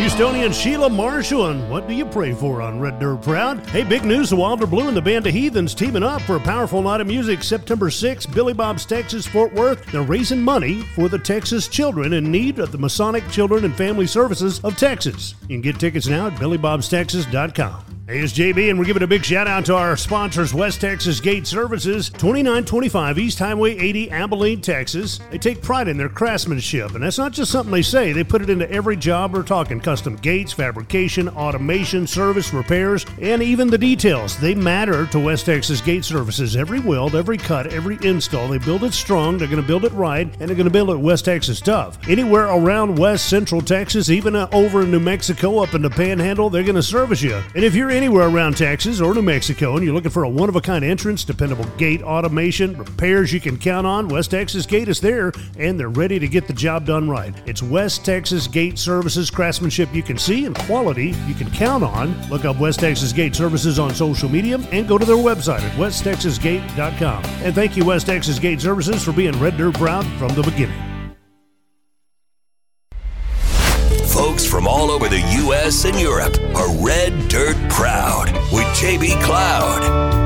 Houstonian Sheila Marshall, and what do you pray for on Red Dirt Proud? Hey, big news, the Wilder Blue and the Band of Heathens teaming up for a powerful night of music September 6th, Billy Bob's Texas, Fort Worth. They're raising money for the Texas children in need at the Masonic Children and Family Services of Texas. You can get tickets now at BillyBobsTexas.com. Hey, it's JB, and we're giving a big shout-out to our sponsors, West Texas Gate Services, 2925 East Highway 80, Abilene, Texas. They take pride in their craftsmanship, and that's not just something they say. They put it into every job we're talking. Custom gates, fabrication, automation, service, repairs, and even the details. They matter to West Texas Gate Services. Every weld, every cut, every install, they build it strong, they're going to build it right, and they're going to build it West Texas tough. Anywhere around West Central Texas, even over in New Mexico, up in the Panhandle, they're going to service you. And if you're anywhere around Texas or New Mexico and you're looking for a one-of-a-kind entrance, dependable gate automation, repairs you can count on, West Texas Gate is there, and they're ready to get the job done right. It's West Texas Gate Services, craftsmanship you can see and quality you can count on. Look up West Texas Gate Services on social media and go to their website at westtexasgate.com. And thank you, West Texas Gate Services, for being Red Dirt Proud from the beginning. Folks from all over the U.S. and Europe are Red Dirt Proud with JB Cloud.